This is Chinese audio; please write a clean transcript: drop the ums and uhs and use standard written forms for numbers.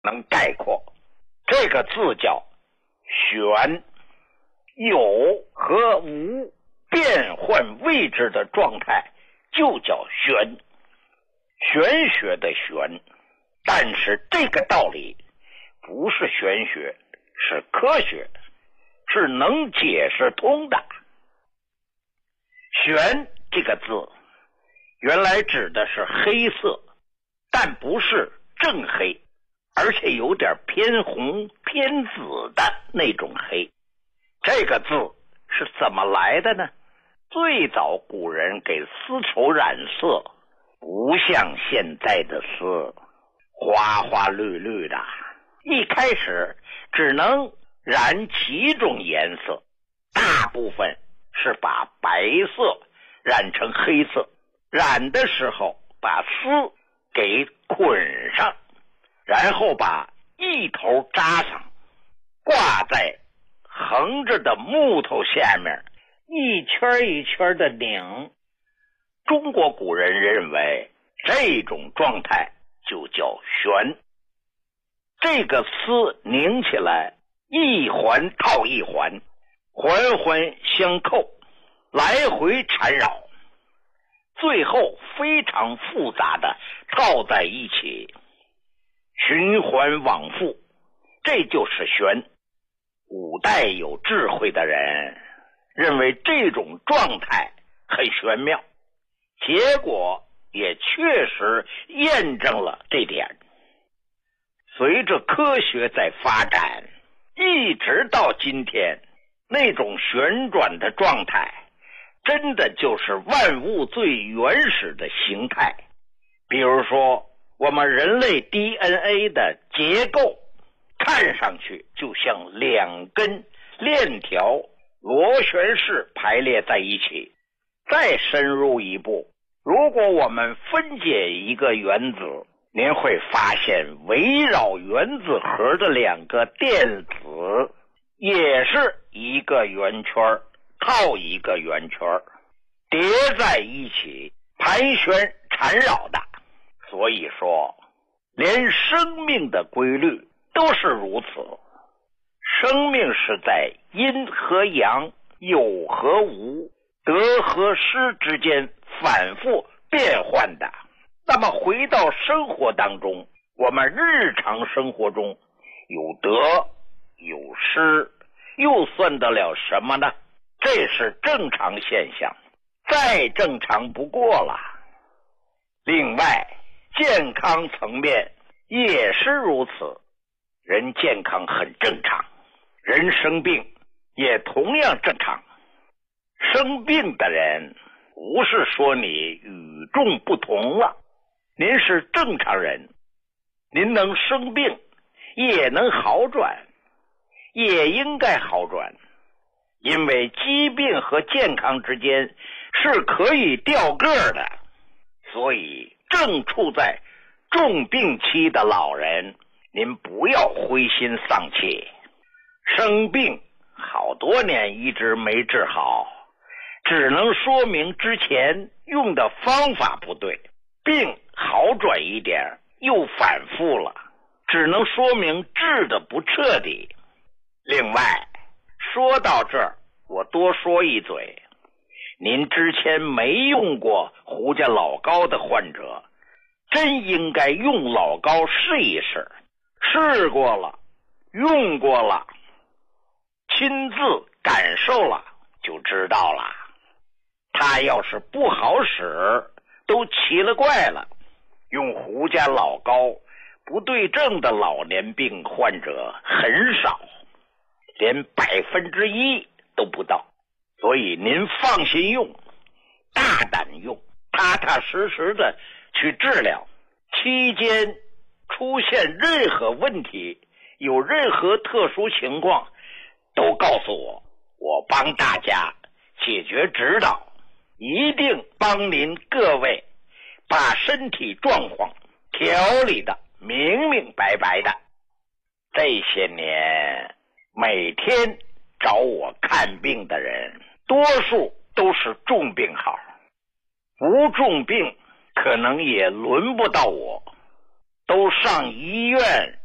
能概括。这个字叫玄，有和无变换位置的状态就叫玄，玄学的玄。但是这个道理不是玄学，是科学，是能解释通的。玄这个字原来指的是黑色，但不是正黑，而且有点偏红偏紫的那种黑。这个字是怎么来的呢？最早古人给丝绸染色，不像现在的丝花花绿绿的，一开始只能染几种颜色，大部分是把白色染成黑色，染的时候把丝给捆上，然后把一头扎上，挂在横着的木头下面，一圈一圈的拧。中国古人认为这种状态就叫旋。这个丝拧起来，一环套一环，环环相扣，来回缠绕，最后非常复杂的套在一起，循环往复，这就是旋。古代有智慧的人认为这种状态很玄妙，结果也确实验证了这点。随着科学在发展，一直到今天，那种旋转的状态真的就是万物最原始的形态。比如说我们人类 DNA 的结构看上去就像两根链条螺旋式排列在一起。再深入一步，如果我们分解一个原子，您会发现围绕原子核的两个电子也是一个圆圈套一个圆圈，叠在一起盘旋缠绕的。所以说连生命的规律都是如此，生命是在阴和阳、有和无、得和失之间反复变换的。那么回到生活当中，我们日常生活中有得有失，又算得了什么呢？这是正常现象，再正常不过了。另外，健康层面也是如此，人健康很正常，人生病也同样正常。生病的人不是说你与众不同了，您是正常人，您能生病也能好转，也应该好转，因为疾病和健康之间是可以调个的。所以正处在重病期的老人，您不要灰心丧气。生病好多年一直没治好，只能说明之前用的方法不对，病好转一点又反复了，只能说明治的不彻底。另外，说到这儿，我多说一嘴，您之前没用过胡家老膏的患者，真应该用老膏试一试。试过了，用过了，亲自感受了就知道了。它要是不好使，都奇了怪了。用胡家老膏不对症的老年病患者很少，连1%都不到。所以您放心用，大胆用，踏踏实实的去治疗。期间出现任何问题，有任何特殊情况，都告诉我，我帮大家解决指导，一定帮您各位把身体状况调理的明明白白的。这些年每天找我看病的人，多数都是重病号，不重病可能也轮不到我，都上医院